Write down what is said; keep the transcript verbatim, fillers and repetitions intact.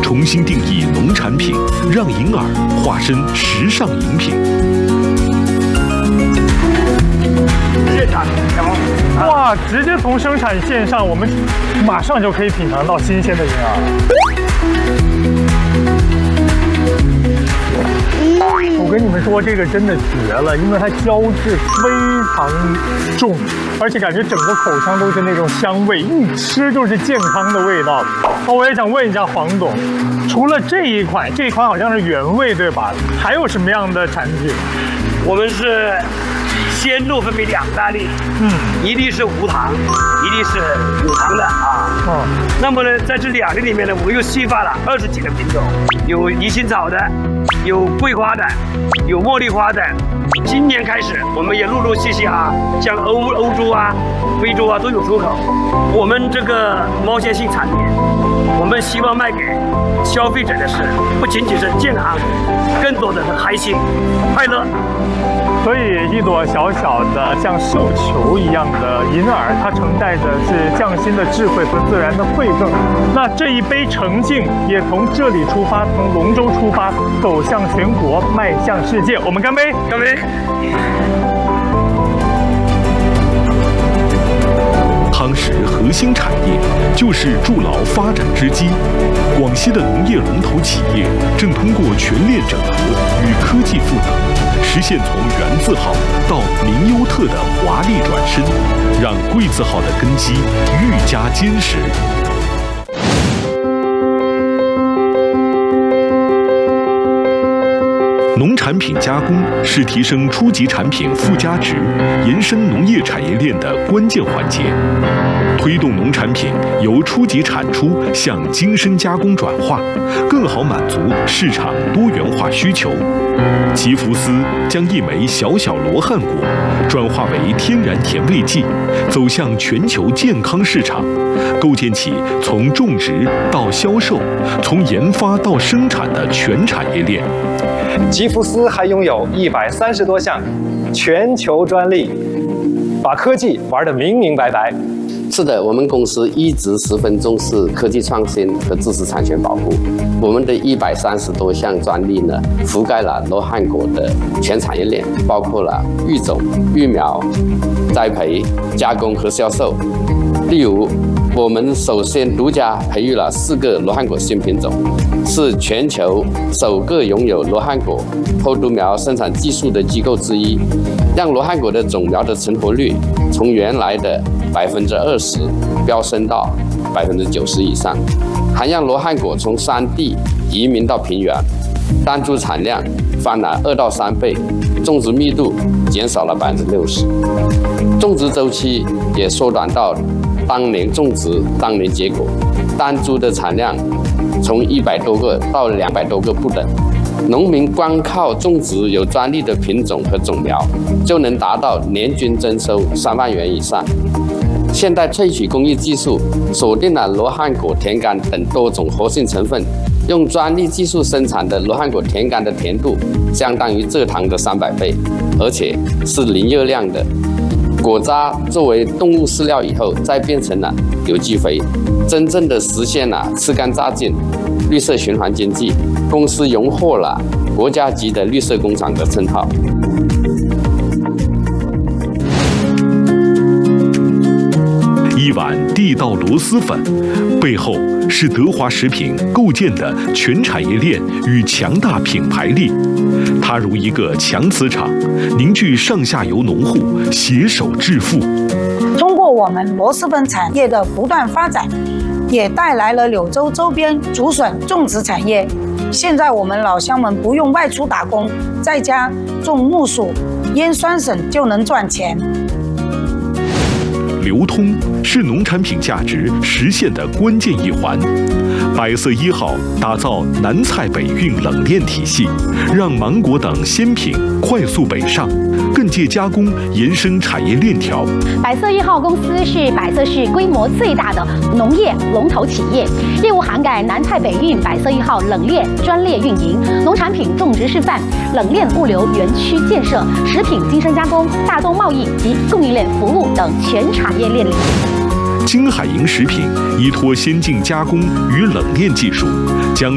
重新定义农产品，让银耳化身时尚饮品。 现场哇，直接从生产线上，我们马上就可以品尝到新鲜的银耳。我跟你们说，这个真的绝了，因为它胶质非常重，而且感觉整个口腔都是那种香味，一吃就是健康的味道。哦，我也想问一下黄总，除了这一款，这一款好像是原味对吧？还有什么样的产品？ 我们是鲜露分为两大类，嗯，一粒是无糖，一粒是有糖的啊。哦，那么呢，在这两类里面呢，我们又细化了二十几个品种，有宜兴草的，有桂花的，有茉莉花的。今年开始，我们也陆陆续续啊，像欧欧洲啊、非洲啊都有出口。我们这个毛线性产品，我们希望卖给消费者的是，不仅仅是健康，更多的是开心、快乐。 所以，一朵小小的像绣球一样的银耳，它承载的是匠心的智慧和自然的馈赠。那这一杯诚敬也从这里出发，从龙舟出发，走向全国，迈向世界。我们干杯！ 干杯！ 夯实核心产业就是筑牢发展之基。广西的农业龙头企业正通过全链整合与科技赋能，实现从原字号到名优特的华丽转身，让贵字号的根基愈加坚实。农产品加工是提升初级产品附加值、延伸农业产业链的关键环节，推动农产品由初级产出向精深加工转化，更好满足市场多元化需求。吉福斯将一枚小小罗汉果转化为天然甜味剂，走向全球健康市场，构建起从种植到销售、从研发到生产的全产业链。 吉福斯还拥有一百三十多项全球专利，把科技玩得明明白白。 是的，我们公司一直十分重视科技创新和知识产权保护。我们的一百三十多项专利呢，覆盖了罗汉果的全产业链，包括了育种、育苗、栽培、加工和销售。例如，我们首先独家培育了四个罗汉果新品种，是全球首个拥有罗汉果后独苗生产技术的机构之一，让罗汉果的种苗的成活率从原来的百分之二十飙升到百分之九十以上，还让罗汉果从山地移民到平原，单株产量翻了二到三倍，种植密度减少了百分之六十，种植周期也缩短到当年种植当年结果，单株的产量从一百多个到两百多个不等。农民光靠种植有专利的品种和种苗，就能达到年均增收三万元以上。现代萃取工艺技术锁定了罗汉果甜苷等多种活性成分，用专利技术生产的罗汉果甜苷的甜度相当于蔗糖的三百倍，而且是零热量的。果渣作为动物饲料以后，再变成了有机肥，真正的实现了吃干榨净、绿色循环经济。公司荣获了国家级的绿色工厂的称号。 一碗地道螺蛳粉，背后是德华食品构建的全产业链与强大品牌力。它如一个强磁场，凝聚上下游农户携手致富。 通过我们螺蛳粉产业的不断发展，也带来了柳州周边竹笋种植产业。现在我们老乡们不用外出打工，在家种木薯、腌酸笋就能赚钱。 流通是农产品价值实现的关键一环。百色一号打造南菜北运冷链体系，让芒果等鲜品快速北上，更借加工延伸产业链条。 百色一号公司是百色市规模最大的农业龙头企业，业务涵盖南菜北运百色一号冷链专列运营、农产品种植示范、冷链物流园区建设、食品精深加工、大宗贸易及供应链服务等全产业链领域。 金海营食品依托先进加工与冷链技术，将